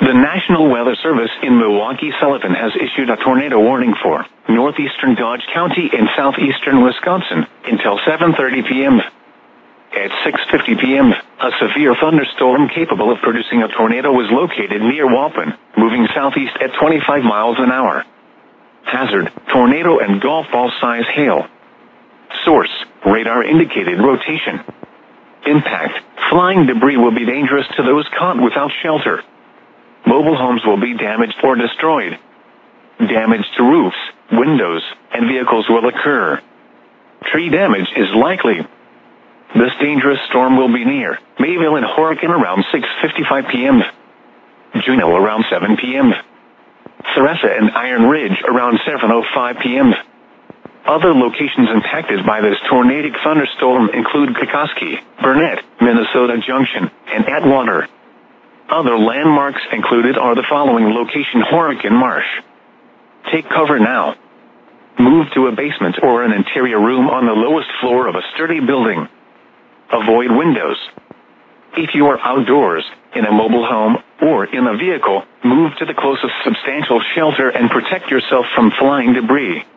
The National Weather Service in Milwaukee-Sullivan has issued a tornado warning for northeastern Dodge County and southeastern Wisconsin until 7:30 p.m. At 6:50 p.m., a severe thunderstorm capable of producing a tornado was located near Walpen, moving southeast at 25 miles an hour. Hazard, tornado and golf ball size hail. Source, radar indicated rotation. Impact, flying debris will be dangerous to those caught without shelter. Mobile homes will be damaged or destroyed. Damage to roofs, windows, and vehicles will occur. Tree damage is likely. This dangerous storm will be near Mayville and Horicon around 6:55 p.m. Juneau around 7 p.m. Theresa and Iron Ridge around 7:05 p.m. Other locations impacted by this tornadic thunderstorm include Kokoski, Burnett, Minnesota Junction, and Atwater. Other landmarks included are the following location: Horicon Marsh. Take cover now. Move to a basement or an interior room on the lowest floor of a sturdy building. Avoid windows. If you are outdoors, in a mobile home, or in a vehicle, move to the closest substantial shelter and protect yourself from flying debris.